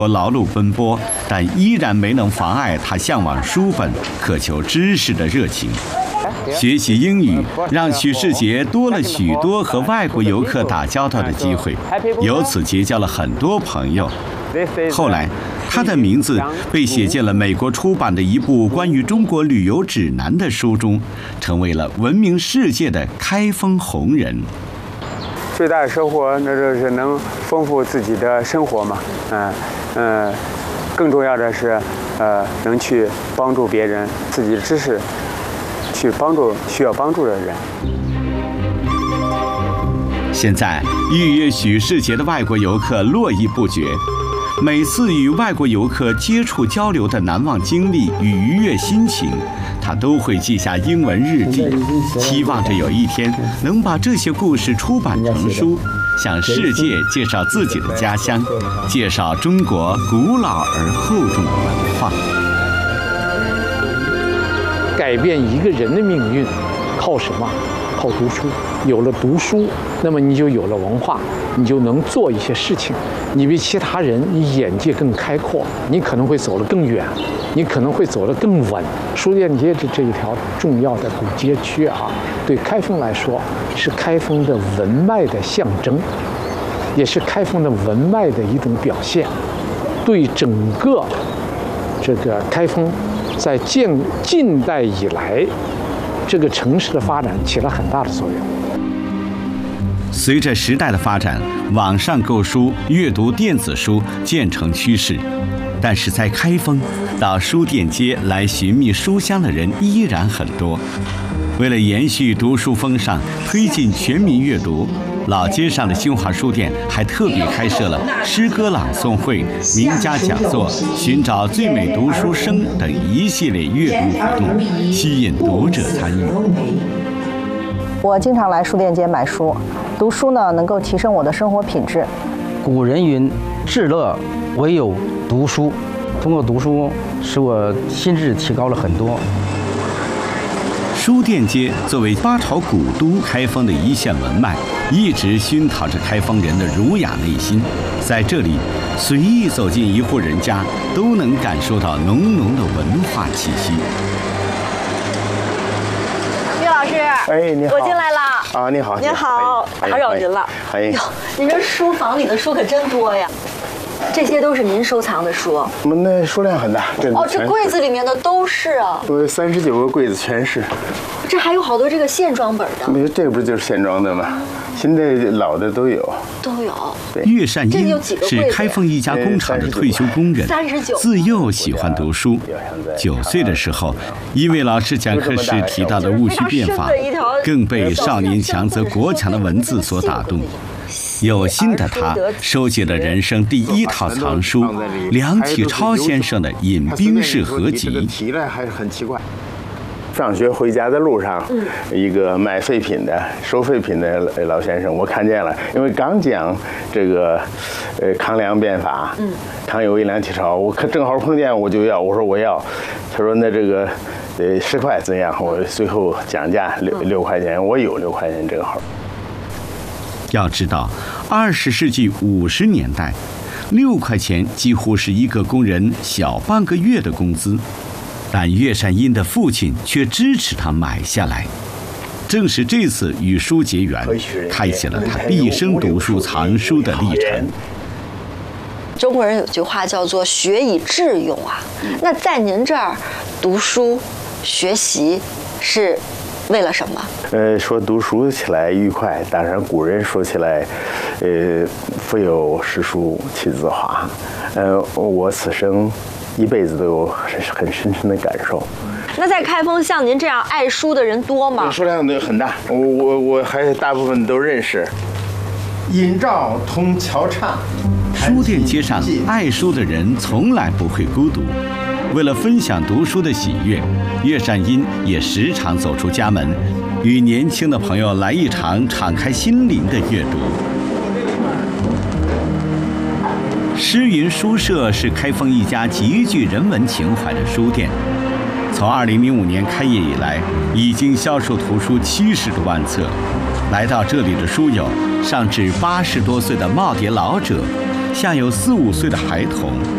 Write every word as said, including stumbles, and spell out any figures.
劳碌奔波，但依然没能妨碍他向往书本、渴求知识的热情。学习英语让许世杰多了许多和外国游客打交道的机会，由此结交了很多朋友。后来，他的名字被写进了美国出版的一部关于中国旅游指南的书中，成为了闻名世界的开封红人。 最大的收获，那就是能丰富自己的生活嘛，嗯嗯，更重要的是，呃，能去帮助别人，自己的知识去帮助需要帮助的人。 现在预约许世杰的外国游客络绎不绝，每次与外国游客接触交流的难忘经历与愉悦心情，他都会记下英文日记，期望着有一天能把这些故事出版成书，向世界介绍自己的家乡，介绍中国古老而厚重的文化。 改变一个人的命运，靠什么？靠读书。有了读书，那么你就有了文化，你就能做一些事情。你比其他人，你眼界更开阔，你可能会走得更远，你可能会走得更稳。书店街这这一条重要的古街区啊，对开封来说是开封的文脉的象征，也是开封的文脉的一种表现，对整个这个开封在建近代以来这个城市的发展起了很大的作用。 随着时代的发展，网上购书、阅读电子书渐成趋势，但是在开封，到书店街来寻觅书香的人依然很多。为了延续读书风尚，推进全民阅读，老街上的新华书店还特别开设了诗歌朗诵会、名家讲座、寻找最美读书声等一系列阅读活动，吸引读者参与。 我经常来书店街买书，读书呢能够提升我的生活品质。 古人云：“至乐唯有读书。”通过读书，使我心智提高了很多。 书店街作为八朝古都开封的一线文脉，一直熏陶着开封人的儒雅内心。在这里，随意走进一户人家，都能感受到浓浓的文化气息。 岳老师， 哎，你好， 我进来了。 啊，你好， 你好，打扰您了。 哎， 哟，您这书房里的书可真多呀。这些都是您收藏的书？ 我们那数量很大，真的。 哦，这柜子里面的都是啊。 我三十九个柜子全是。 这还有好多这个线装本的。 没有，这个不就是线装的吗？新的、老的都有。 都有。 岳善英是开封一家工厂的退休工人，自幼喜欢读书。九岁的时候，因为老师讲课时提到的戊戌变法，更被少年强则国强的文字所打动。有心的他收集了人生第一套藏书梁启超先生的《饮冰室合集》。 提来还是很奇怪。上学回家的路上，一个卖废品的、收废品的老先生，我看见了，因为刚讲这个，呃，康梁变法，康有为梁启超，我可正好碰见，我就要，我说我要，他说那这个，呃，十块怎样？我最后讲价六六块钱，我有六块钱正好。 要知道，二十世纪五十年代，六块钱几乎是一个工人小半个月的工资，但岳善英的父亲却支持他买下来。正是这次与书结缘，开启了他毕生读书藏书的历程。 中国人有句话叫做“学以致用”啊，那在您这儿读书学习是为了什么？ 呃，说读书起来愉快，当然古人说起来，呃，腹有诗书气自华。呃，我此生一辈子都有很很深深的感受。 那在开封像您这样爱书的人多吗？ 数量都很大，我我我还大部分都认识。 尹照通桥岔。 书店街上爱书的人从来不会孤独。为了分享读书的喜悦，岳善英也时常走出家门，与年轻的朋友来一场敞开心灵的阅读。诗云书社是开封一家极具人文情怀的书店，从二零零五年开业以来，已经销售图书七十多万册。来到这里的书友，上至八十多岁的耄耋老者，下有四五岁的孩童，